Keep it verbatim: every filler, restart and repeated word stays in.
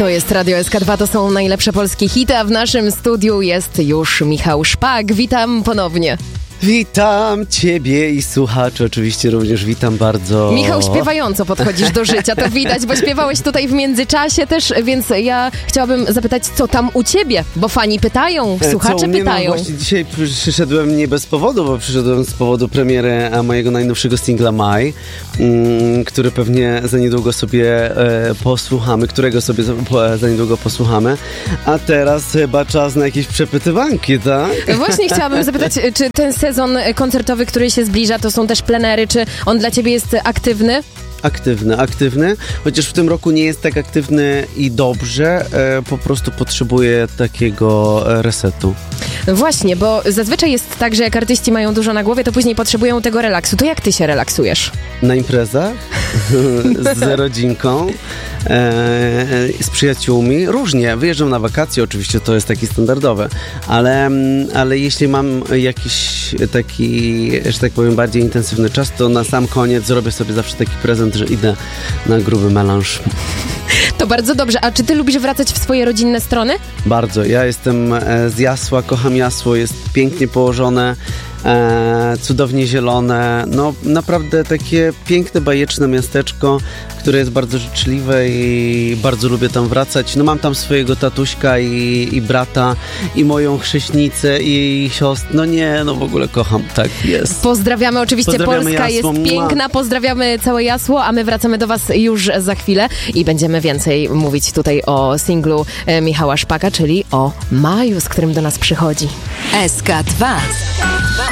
To jest Radio S K dwa, to są najlepsze polskie hity, a w naszym studiu jest już Michał Szpak. Witam ponownie. Witam Ciebie i słuchaczy, oczywiście również witam bardzo. Michał, śpiewająco podchodzisz do życia, to widać, bo śpiewałeś tutaj w międzyczasie też, więc ja chciałabym zapytać, co tam u Ciebie, bo fani pytają, słuchacze co, pytają. No właśnie dzisiaj przyszedłem nie bez powodu, bo przyszedłem z powodu premiery mojego najnowszego singla Maj, mm, który pewnie za niedługo sobie e, posłuchamy, którego sobie za, po, za niedługo posłuchamy, a teraz chyba czas na jakieś przepytywanki, tak? Właśnie chciałabym zapytać, czy ten sezon koncertowy, który się zbliża, to są też plenery, czy on dla Ciebie jest aktywny? Aktywny, aktywny, chociaż w tym roku nie jest tak aktywny i dobrze, e, po prostu potrzebuję takiego resetu. Właśnie, bo zazwyczaj jest tak, że jak artyści mają dużo na głowie, to później potrzebują tego relaksu. To jak Ty się relaksujesz? Na imprezach, z rodzinką, e, z przyjaciółmi, różnie. Wyjeżdżam na wakacje, oczywiście to jest taki standardowe, ale, ale jeśli mam jakiś taki, że tak powiem, bardziej intensywny czas, to na sam koniec zrobię sobie zawsze taki prezent, że idę na gruby melanż. To bardzo dobrze. A czy Ty lubisz wracać w swoje rodzinne strony? Bardzo. Ja jestem z Jasła, kocham Jasło, jest pięknie położone, e, cudownie zielone. No naprawdę takie piękne, bajeczne miasteczko, które jest bardzo życzliwe i bardzo lubię tam wracać. No mam tam swojego tatuśka i, i brata, i moją chrześnicę, i siostrę. No nie, no w ogóle kocham. Tak jest. Pozdrawiamy oczywiście. Pozdrawiamy Polska Jasło. jest piękna. Pozdrawiamy całe Jasło, a my wracamy do Was już za chwilę i będziemy więcej mówić tutaj o singlu Michała Szpaka, czyli o Maju, z którym do nas przychodzi. S K dwa.